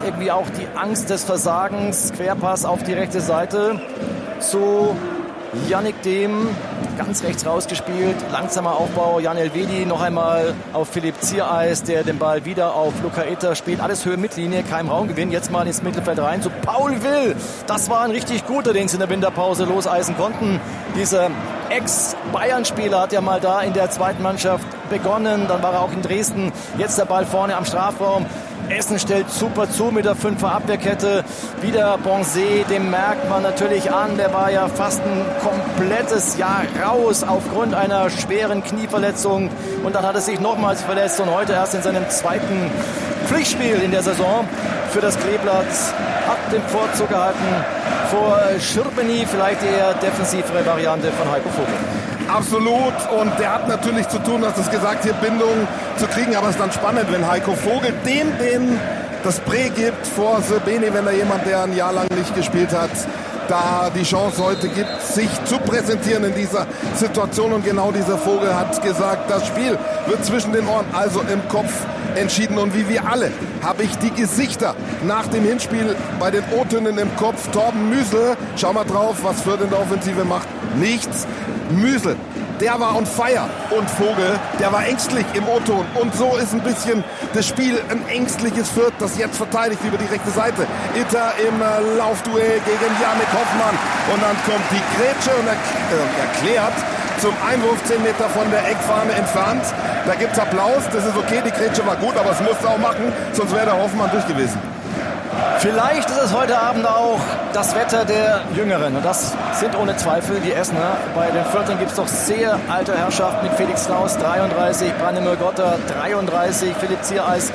irgendwie auch die Angst des Versagens. Querpass auf die rechte Seite zu Yannick Dehm, ganz rechts rausgespielt, langsamer Aufbau, Jan Elvedi noch einmal auf Philipp Ziereis, der den Ball wieder auf Luca Itter spielt, alles Höhe Mittellinie, kein Raumgewinn, jetzt mal ins Mittelfeld rein zu Paul Will, das war ein richtig guter, den sie in der Winterpause loseisen konnten, dieser Ex-Bayern-Spieler hat ja mal da in der zweiten Mannschaft begonnen, dann war er auch in Dresden, jetzt der Ball vorne am Strafraum. Essen stellt super zu mit der 5er Abwehrkette. Wieder Bonzé, dem merkt man natürlich an. Der war ja fast ein komplettes Jahr raus aufgrund einer schweren Knieverletzung. Und dann hat er sich nochmals verletzt und heute erst in seinem zweiten Pflichtspiel in der Saison für das Kleeblatt hat den Vorzug gehalten vor Schirpeny, vielleicht die eher defensivere Variante von Heiko Vogel. Absolut, und der hat natürlich zu tun, hast du es gesagt, hier Bindung zu kriegen, aber es ist dann spannend, wenn Heiko Vogel dem das Prä gibt vor Srbeny, wenn da jemand, der ein Jahr lang nicht gespielt hat, da die Chance heute gibt, sich zu präsentieren in dieser Situation. Und genau dieser Vogel hat gesagt, das Spiel wird zwischen den Ohren, also im Kopf, entschieden. Und wie wir alle habe ich die Gesichter nach dem Hinspiel bei den O-Tönen im Kopf. Torben Müsel, schau mal drauf, was Fürth in der Offensive macht. Nichts. Müsel, der war on fire, und Vogel, der war ängstlich im O-Ton. Und so ist ein bisschen das Spiel ein ängstliches Fürth, das jetzt verteidigt über die rechte Seite. Itter im Laufduell gegen Yannick Hoffmann. Und dann kommt die Grätsche und erklärt zum Einwurf 10 Meter von der Eckfahne entfernt. Da gibt's Applaus, das ist okay, die Grätsche war gut, aber es musste auch machen, sonst wäre der Hoffmann durch gewesen. Vielleicht ist es heute Abend auch das Wetter der Jüngeren. Und das sind ohne Zweifel die Essener. Bei den Fürthern gibt es doch sehr alte Herrschaften mit Felix Klaus 33, Branimir Gotter 33, Philipp Ziereis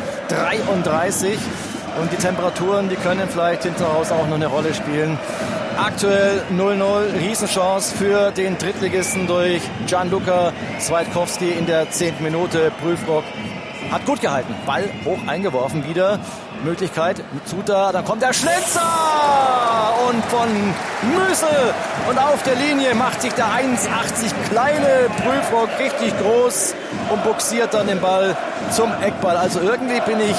33. Und die Temperaturen, die können vielleicht hinten raus auch noch eine Rolle spielen. Aktuell 0-0, Riesenchance für den Drittligisten durch Gianluca Swiatkowski in der 10. Minute. Prüfrock hat gut gehalten, Ball hoch eingeworfen wieder. Möglichkeit mit Suter, dann kommt der Schlenzer und von Müsel und auf der Linie macht sich der 1,80 kleine Prüfrock richtig groß und buxiert dann den Ball zum Eckball. Also irgendwie bin ich,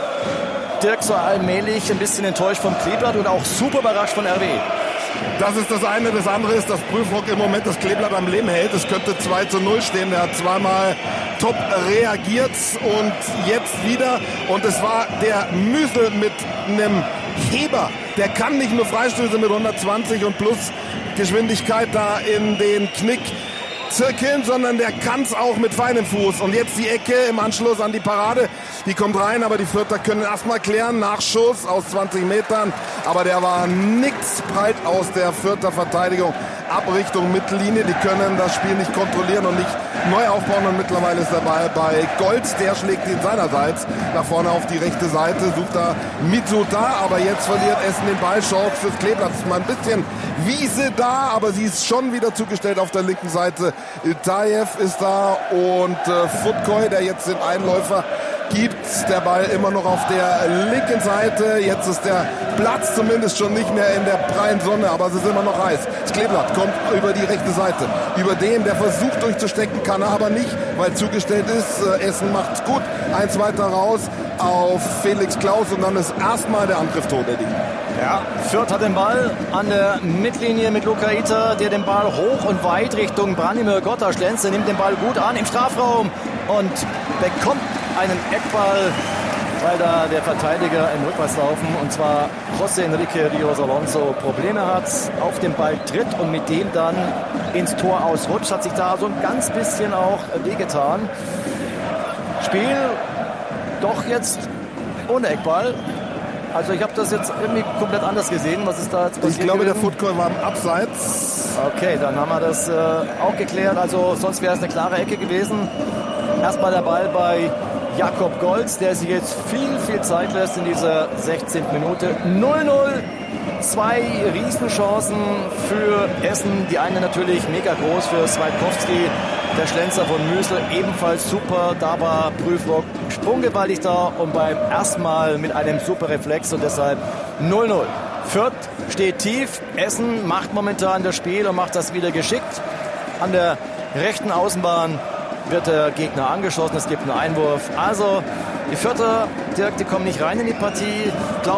Dirk, so allmählich ein bisschen enttäuscht vom Kleeblatt und auch super überrascht von RW. Das ist das eine. Das andere ist, dass Prüfrock im Moment das Kleeblatt am Leben hält. Es könnte 2-0 stehen. Der hat zweimal top reagiert und jetzt wieder. Und es war der Müsel mit einem Heber. Der kann nicht nur Freistöße mit 120 und plus Geschwindigkeit da in den Knick zirkeln, sondern der kann es auch mit feinem Fuß. Und jetzt die Ecke im Anschluss an die Parade. Die kommt rein, aber die Fürther können erstmal klären. Nachschuss aus 20 Metern. Aber der war nix breit aus der Fürther Verteidigung. Ab Richtung Mittellinie. Die können das Spiel nicht kontrollieren und nicht neu aufbauen. Und mittlerweile ist der Ball bei Goltz. Der schlägt ihn seinerseits nach vorne auf die rechte Seite. Sucht da Mitsuta. Aber jetzt verliert Essen den Ball. Chance fürs Kleeblatt. Ist mal ein bisschen Wiese da, aber sie ist schon wieder zugestellt auf der linken Seite. Iltaev ist da und Futkoy, der jetzt den Einläufer gibt. Der Ball immer noch auf der linken Seite. Jetzt ist der Platz zumindest schon nicht mehr in der prallen Sonne, aber es ist immer noch heiß. Das Kleeblatt kommt über die rechte Seite. Über den, der versucht durchzustecken, kann er aber nicht, weil zugestellt ist. Essen macht's gut. Eins weiter raus auf Felix Klaus und dann ist erstmal der Angriff tot, Eddie. Ja, Fürth hat den Ball an der Mittellinie mit Luca Itter, der den Ball hoch und weit Richtung Branimir Gotta schlänzt. Er nimmt den Ball gut an im Strafraum und bekommt einen Eckball, weil da der Verteidiger im Rückwärtslaufen, und zwar José Enrique Rios Alonso, Probleme hat, auf den Ball tritt und mit dem dann ins Tor ausrutscht. Hat sich da so ein ganz bisschen auch wehgetan. Spiel doch jetzt ohne Eckball. Also ich habe das jetzt irgendwie komplett anders gesehen. Was ist da jetzt passiert? Ich glaube, der Footcall war im Abseits. Okay, dann haben wir das auch geklärt. Also sonst wäre es eine klare Ecke gewesen. Erstmal der Ball bei Jakob Goltz, der sich jetzt viel Zeit lässt in dieser 16. Minute. 0-0. 2 Riesenchancen für Essen. Die eine natürlich mega groß für Swiatkowski. Der Schlenzer von Müsel ebenfalls super. Da war Prüfrock sprunggewaltig da und beim ersten Mal mit einem super Reflex und deshalb 0-0. Fürth steht tief. Essen macht momentan das Spiel und macht das wieder geschickt. An der rechten Außenbahn wird der Gegner angeschossen. Es gibt einen Einwurf. Also die Fürther, Dirk, die kommen nicht rein in die Partie.